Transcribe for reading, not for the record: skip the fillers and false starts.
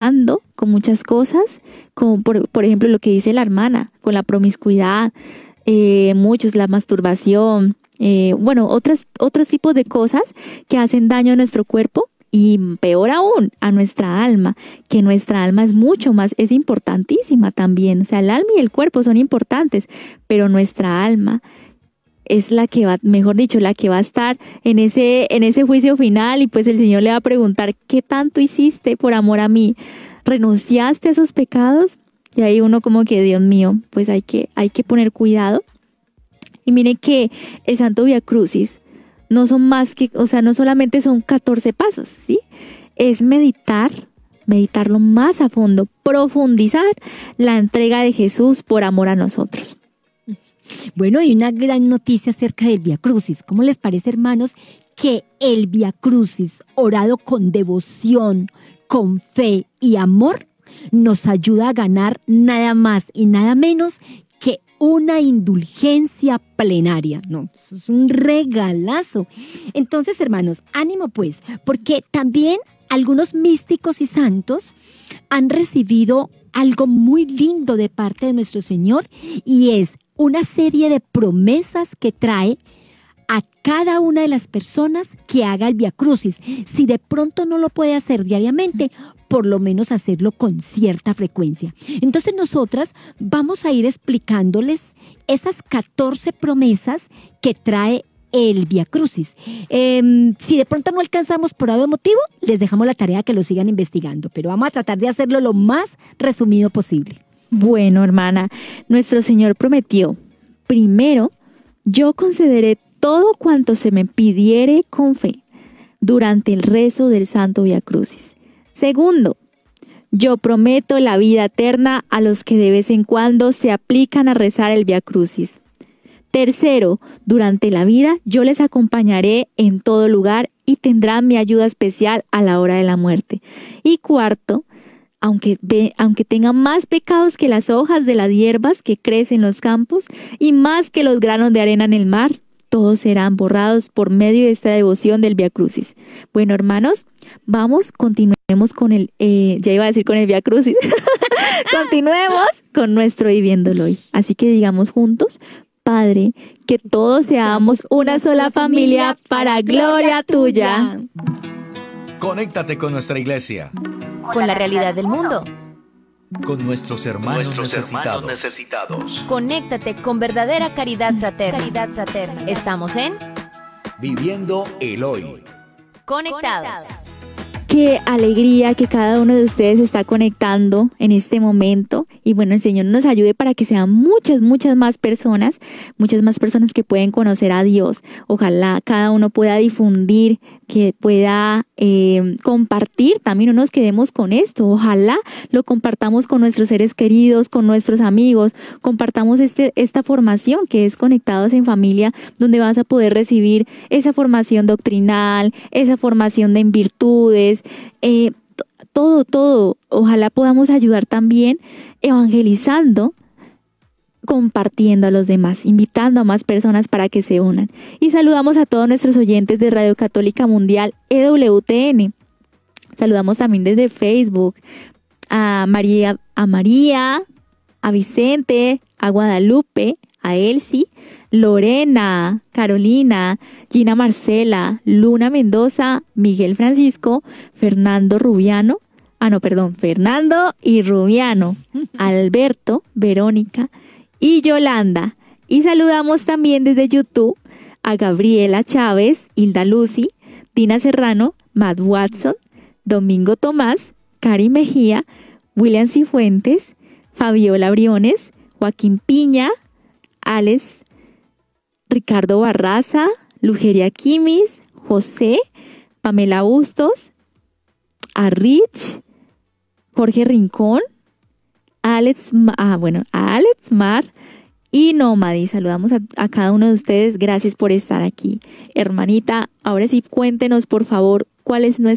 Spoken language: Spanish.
lidiando con muchas cosas, como por ejemplo lo que dice la hermana, con la promiscuidad, muchos, la masturbación, otros tipos de cosas que hacen daño a nuestro cuerpo y peor aún a nuestra alma, que nuestra alma es mucho más, es importantísima también. O sea, el alma y el cuerpo son importantes, pero nuestra alma es la que va, mejor dicho, la que va a estar en ese juicio final, y pues el Señor le va a preguntar: ¿qué tanto hiciste por amor a mí? ¿Renunciaste a esos pecados? Y ahí uno como que, Dios mío, pues hay que poner cuidado. Y mire que el Santo Vía Crucis no son más que, o sea, no solamente son 14 pasos, ¿sí? Es meditarlo más a fondo, profundizar la entrega de Jesús por amor a nosotros. Bueno, hay una gran noticia acerca del Vía Crucis. ¿Cómo les parece, hermanos, que el Vía Crucis, orado con devoción, con fe y amor, nos ayuda a ganar nada más y nada menos que una indulgencia plenaria? No, eso es un regalazo. Entonces, hermanos, ánimo pues, porque también algunos místicos y santos han recibido algo muy lindo de parte de nuestro Señor, y es una serie de promesas que trae a cada una de las personas que haga el Vía Crucis. Si de pronto no lo puede hacer diariamente, por lo menos hacerlo con cierta frecuencia. Entonces nosotras vamos a ir explicándoles esas 14 promesas que trae el Vía Crucis. Si de pronto no alcanzamos por algún motivo, les dejamos la tarea que lo sigan investigando, pero vamos a tratar de hacerlo lo más resumido posible. Bueno, hermana, nuestro Señor prometió: primero, yo concederé todo cuanto se me pidiere con fe durante el rezo del Santo Vía Crucis. Segundo, yo prometo la vida eterna a los que de vez en cuando se aplican a rezar el Vía Crucis. Tercero, durante la vida yo les acompañaré en todo lugar y tendrán mi ayuda especial a la hora de la muerte. Y cuarto, aunque tengan más pecados que las hojas de las hierbas que crecen en los campos y más que los granos de arena en el mar, todos serán borrados por medio de esta devoción del Vía Crucis. Bueno, hermanos, continuemos con el Vía Crucis. Continuemos con nuestro viviéndolo hoy. Así que digamos juntos: Padre, que todos seamos una sola familia para gloria tuya. Conéctate con nuestra iglesia, con la realidad del mundo, con nuestros hermanos necesitados. Conéctate con verdadera caridad fraterna. Estamos en Viviendo el Hoy. Conectados. Qué alegría que cada uno de ustedes está conectando en este momento. Y bueno, el Señor nos ayude para que sean muchas más personas que pueden conocer a Dios. Ojalá cada uno pueda difundir, que pueda compartir. También no nos quedemos con esto. Ojalá lo compartamos con nuestros seres queridos, con nuestros amigos. Compartamos esta formación que es Conectados en Familia, donde vas a poder recibir esa formación doctrinal, esa formación en virtudes, todo. Ojalá podamos ayudar también evangelizando, compartiendo a los demás, invitando a más personas para que se unan. Y saludamos a todos nuestros oyentes de Radio Católica Mundial EWTN. Saludamos también desde Facebook a María, a Vicente, a Guadalupe, a Elsie, Lorena, Carolina, Gina Marcela, Luna Mendoza, Miguel Francisco, Fernando y Rubiano, Alberto, Verónica y Yolanda. Y saludamos también desde YouTube a Gabriela Chávez, Hilda Lucy, Dina Serrano, Matt Watson, Domingo Tomás, Cari Mejía, William Cifuentes, Fabiola Briones, Joaquín Piña, Alex, Ricardo Barraza, Lugeria Quimis, José, Pamela Bustos, a Rich, Jorge Rincón, a Alex Mar y Nómadi. Saludamos a cada uno de ustedes. Gracias por estar aquí. Hermanita, ahora sí cuéntenos por favor cuál es